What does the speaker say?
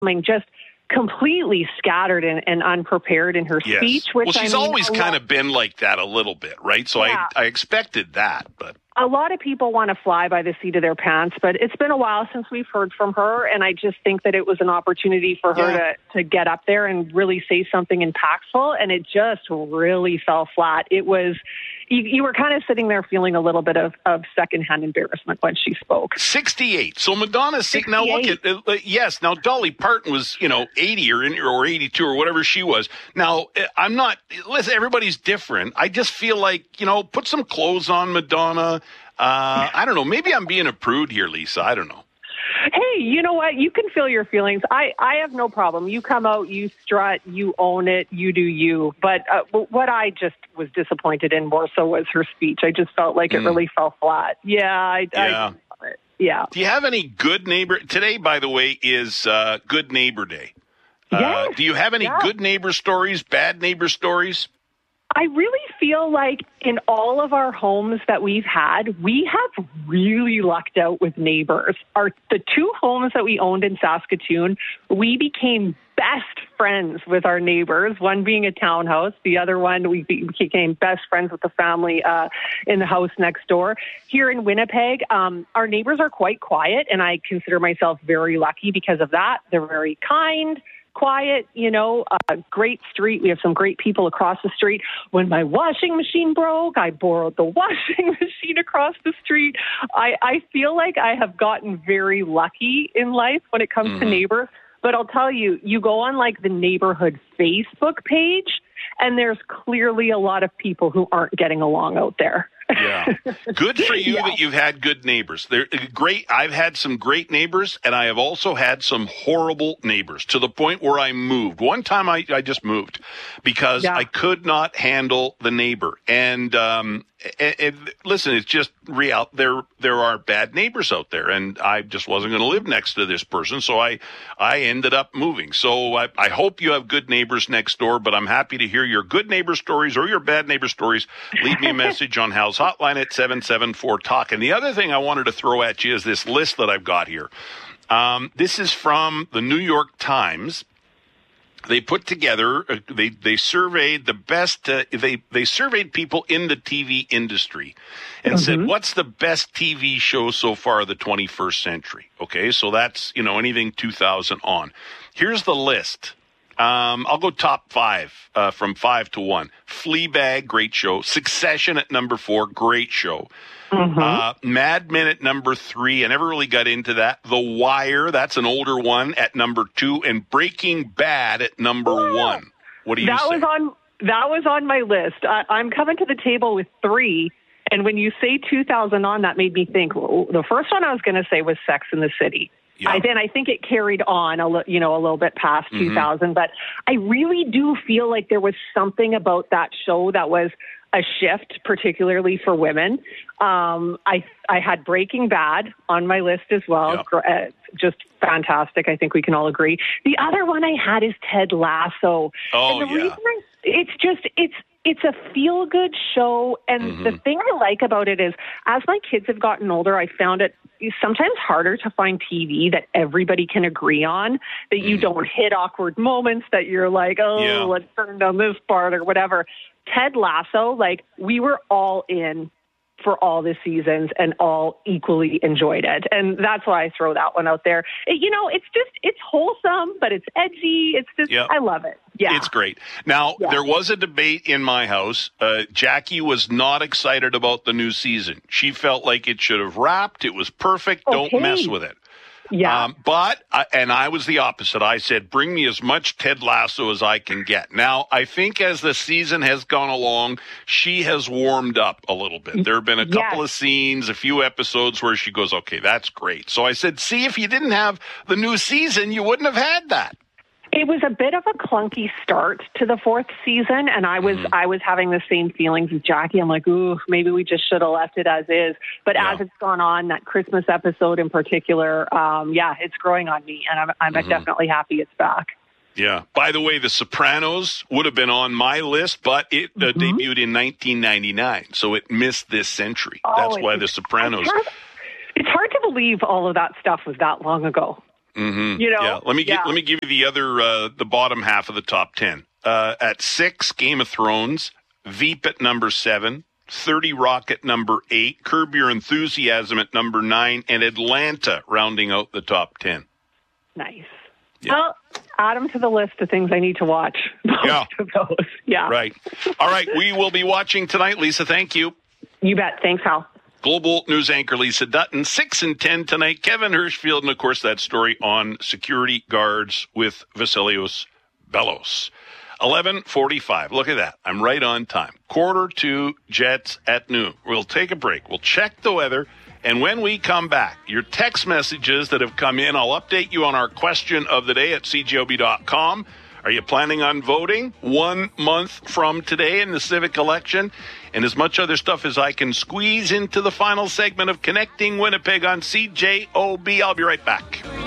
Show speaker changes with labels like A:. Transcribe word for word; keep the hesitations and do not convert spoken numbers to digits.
A: I mean, just completely scattered and, and unprepared in her
B: yes.
A: speech. Which
B: well, she's
A: I mean,
B: always kind of been like that a little bit, right? So yeah. I, I expected that, but
A: a lot of people want to fly by the seat of their pants, but it's been a while since we've heard from her, and I just think that it was an opportunity for her yeah. to, to get up there and really say something impactful, and it just really fell flat. It was, you, you were kind of sitting there feeling a little bit of, of secondhand embarrassment when she spoke.
B: sixty-eight. So Madonna's sitting, now look at, uh, yes, now Dolly Parton was, you know, eighty or, in, or eighty-two or whatever she was. Now, I'm not, listen, everybody's different. I just feel like, you know, put some clothes on, Madonna. Uh, I don't know. Maybe I'm being a prude here, Lisa. I don't know.
A: Hey, you know what? You can feel your feelings. I, I have no problem. You come out, you strut, you own it, you do you. But uh, what I just was disappointed in more so was her speech. I just felt like mm. it really fell flat. Yeah. I,
B: yeah.
A: I, yeah.
B: Do you have any good neighbor? Today, by the way, is uh, Good Neighbor Day. Uh,
A: yes.
B: Do you have any
A: yeah.
B: good neighbor stories, bad neighbor stories?
A: I really feel like in all of our homes that we've had, we have really lucked out with neighbors. Our the two homes that we owned in Saskatoon, we became best friends with our neighbors, one being a townhouse, the other one we became best friends with the family uh, in the house next door. Here in Winnipeg, um, our neighbors are quite quiet, and I consider myself very lucky because of that. They're very kind, quiet, you know, a great street. We have some great people across the street. When my washing machine broke, I borrowed the washing machine across the street. I, I feel like I have gotten very lucky in life when it comes mm-hmm. to neighbors. But I'll tell you, you go on like the neighborhood Facebook page, and there's clearly a lot of people who aren't getting along out there.
B: Yeah. Good for you yeah. that you've had good neighbors. They're great. I've had some great neighbors, and I have also had some horrible neighbors to the point where I moved. One time I, I just moved because yeah. I could not handle the neighbor. And, um, and, and listen, it's just real. There, there are bad neighbors out there, and I just wasn't going to live next to this person. So I, I ended up moving. So I, I hope you have good neighbors next door, but I'm happy to hear your good neighbor stories or your bad neighbor stories. Leave me a message on Hal's hotline at seven seven four talk. And the other thing I wanted to throw at you is this list that I've got here. Um, this is from the New York Times. They put together, uh, they, they surveyed the best, uh, they, they surveyed people in the T V industry and mm-hmm. said, what's the best T V show so far of the twenty-first century? Okay, so that's, you know, anything two thousand on. Here's the list. Um, I'll go top five, uh, from five to one. Fleabag, great show. Succession at number four, great show. Mm-hmm. Uh, Mad Men at number three. I never really got into that. The Wire, that's an older one, at number two, and Breaking Bad at number oh, one. What do you
A: that
B: say?
A: Was on, that was on my list. I, I'm coming to the table with three, and when you say two thousand on, that made me think, well, the first one I was going to say was Sex and the City. Yeah. I, then I think it carried on a li- you know a little bit past mm-hmm. two thousand, but I really do feel like there was something about that show that was a shift, particularly for women. Um, I I had Breaking Bad on my list as well. Yeah. Uh, just fantastic. I think we can all agree. The other one I had is Ted Lasso.
B: Oh,
A: and the
B: yeah.
A: reason I, it's just it's it's a feel-good show, and mm-hmm. the thing I like about it is, as my kids have gotten older, I found it sometimes harder to find T V that everybody can agree on, that you mm. don't hit awkward moments, that you're like, oh, yeah. let's turn down this part or whatever. Ted Lasso, like, we were all in for all the seasons and all equally enjoyed it. And that's why I throw that one out there. It, you know, it's just, it's wholesome, but it's edgy. It's just, yep. I love it. Yeah.
B: It's great. Now, yeah. there was a debate in my house. Uh, Jackie was not excited about the new season. She felt like it should have wrapped. It was perfect. Okay. Don't mess with it.
A: Yeah.
B: Um, but, uh, and I was the opposite. I said, bring me as much Ted Lasso as I can get. Now, I think as the season has gone along, she has warmed up a little bit. There have been a yes. couple of scenes, a few episodes where she goes, okay, that's great. So I said, see, if you didn't have the new season, you wouldn't have had that.
A: It was a bit of a clunky start to the fourth season, and I was mm-hmm. I was having the same feelings as Jackie. I'm like, ooh, maybe we just should have left it as is. But yeah. as it's gone on, that Christmas episode in particular, um, yeah, it's growing on me, and I'm, I'm mm-hmm. definitely happy it's back.
B: Yeah. By the way, The Sopranos would have been on my list, but it uh, mm-hmm. debuted in nineteen ninety-nine, so it missed this century. Oh, That's why The Sopranos...
A: It's hard, it's hard to believe all of that stuff was that long ago.
B: Mm-hmm.
A: You know,
B: yeah. Let me
A: yeah.
B: give, let me give you the other uh, the bottom half of the top ten. Uh, at six, Game of Thrones, Veep at number seven, thirty Rock at number eight, Curb Your Enthusiasm at number nine, and Atlanta rounding out the top ten.
A: Nice.
B: Yeah.
A: Well, add them to the list of things I need to watch. Most
B: yeah.
A: of those. Yeah.
B: Right. All right. We will be watching tonight. Lisa, thank you.
A: You bet. Thanks, Hal.
B: Global News anchor Lisa Dutton, six and ten tonight. Kevin Hirschfield, and of course that story on security guards with Vasilios Bellos. eleven forty-five. Look at that. I'm right on time. Quarter to Jets at noon. We'll take a break. We'll check the weather. And when we come back, your text messages that have come in, I'll update you on our question of the day at c j o b dot com. Are you planning on voting one month from today in the civic election? And as much other stuff as I can squeeze into the final segment of Connecting Winnipeg on C J O B. I'll be right back.